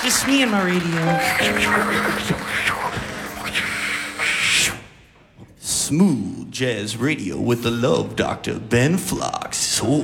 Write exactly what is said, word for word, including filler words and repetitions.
Just me and my radio. Smooth jazz radio with the love doctor, Ben Phlox.